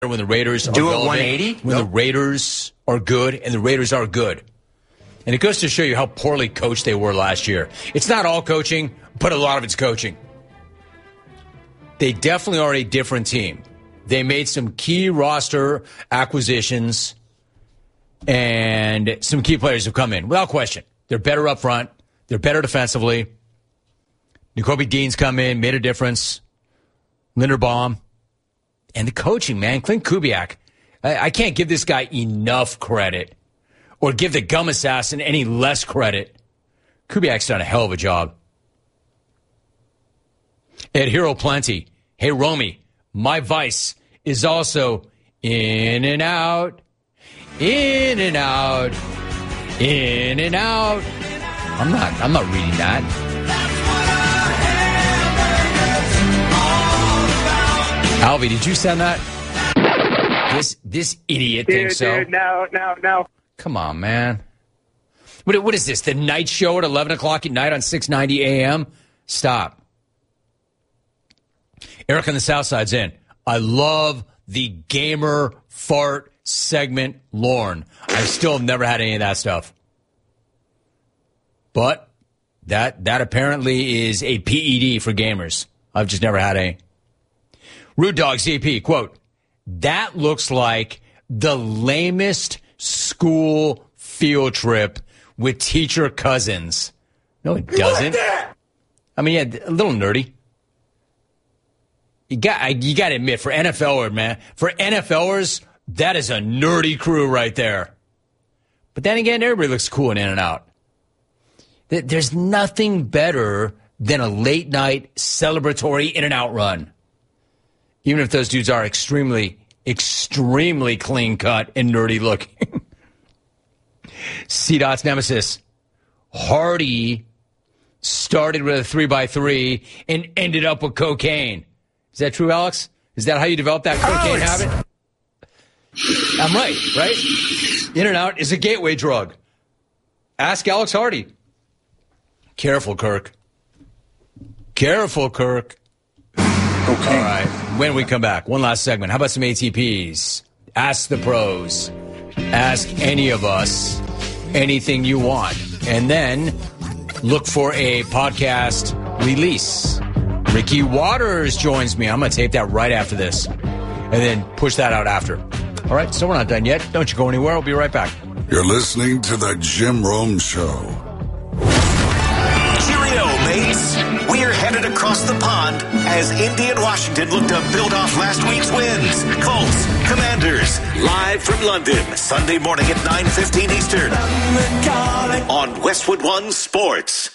when the Raiders are do it relevant, 180? when the Raiders are good, and the Raiders are good. And it goes to show you how poorly coached they were last year. It's not all coaching, but a lot of it's coaching. They definitely are a different team. They made some key roster acquisitions, and some key players have come in, without question. They're better up front. They're better defensively. Nakobe Dean's come in, made a difference. Linderbaum. And the coaching, man. Clint Kubiak. I can't give this guy enough credit or give the gum assassin any less credit. Kubiak's done a hell of a job. Ed Hero Plenty. Hey, Romy, my vice is also in and out, in and out, in and out. I'm not reading that. Alvy, did you send that? This idiot thinks so. Dude, no. Come on, man. What is this? The night show at 11 o'clock at night on 690 AM? Stop. Eric on the South Side's in. I love the gamer fart segment, Lorne. I still have never had any of that stuff. But that apparently is a PED for gamers. I've just never had any. Rude Dog CP, quote, that looks like the lamest school field trip with teacher cousins. No, it doesn't. I mean, yeah, a little nerdy. You got to admit, for NFLers, man, for NFLers, that is a nerdy crew right there. But then again, everybody looks cool in and out. There's nothing better than a late night celebratory in and out run. Even if those dudes are extremely, extremely clean cut and nerdy looking. C-Dot's nemesis. Hardy started with a 3x3 and ended up with cocaine. Is that true, Alex? Is that how you developed that cocaine habit? I'm right? In and out is a gateway drug. Ask Alex Hardy. Careful, Kirk. Careful, Kirk. Okay. All right. When we come back, one last segment. How about some ATPs? Ask the pros. Ask any of us anything you want. And then look for a podcast release. Ricky Waters joins me. I'm going to tape that right after this. And then push that out after. All right, so we're not done yet. Don't you go anywhere. We'll be right back. You're listening to The Jim Rome Show. Cheerio, mates. We're headed across the pond as Indy and Washington look to build off last week's wins. Colts, Commanders, live from London, Sunday morning at 9:15 Eastern on Westwood One Sports.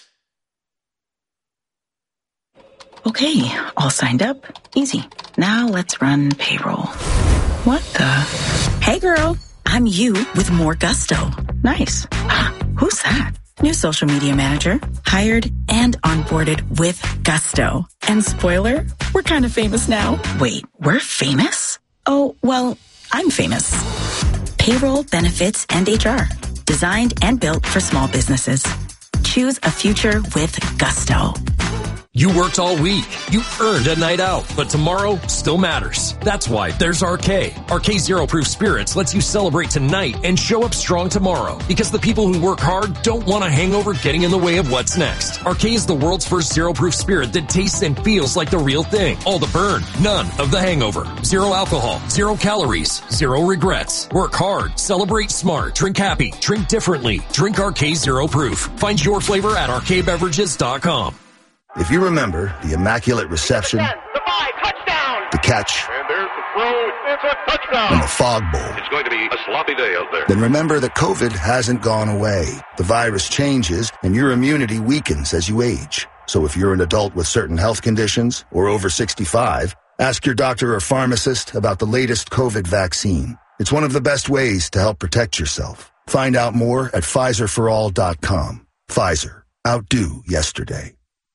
Okay, all signed up. Easy. Now let's run payroll. What the? Hey girl, I'm you with more gusto. Nice. Who's that? New social media manager. Hired and onboarded with gusto. And spoiler, we're kind of famous now. Wait, we're famous? Oh, well, I'm famous. Payroll, benefits, and HR. Designed and built for small businesses. Choose a future with gusto. You worked all week. You earned a night out, but tomorrow still matters. That's why there's RK. RK Zero Proof Spirits lets you celebrate tonight and show up strong tomorrow. Because the people who work hard don't want a hangover getting in the way of what's next. RK is the world's first zero proof spirit that tastes and feels like the real thing. All the burn, none of the hangover. Zero alcohol, 0 calories, 0 regrets. Work hard, celebrate smart, drink happy, drink differently. Drink RK Zero Proof. Find your flavor at rkbeverages.com. If you remember the Immaculate Reception, The 5, touchdown! the catch, And there's the throw. It's a touchdown. and the Fog Bowl, It's going to be a sloppy day out there. then remember that COVID hasn't gone away. The virus changes, and your immunity weakens as you age. So if you're an adult with certain health conditions or over 65, ask your doctor or pharmacist about the latest COVID vaccine. It's one of the best ways to help protect yourself. Find out more at PfizerForAll.com. Pfizer. Outdo yesterday.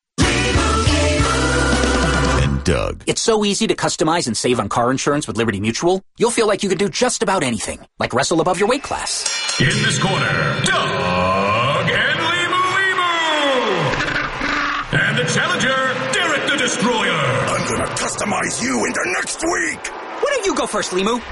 Doug. It's so easy to customize and save on car insurance with Liberty Mutual. You'll feel like you can do just about anything, like wrestle above your weight class. In this corner, Doug and Limu. And the challenger, Derek the Destroyer. I'm gonna customize you into next week. What Why don't you go first, Limu?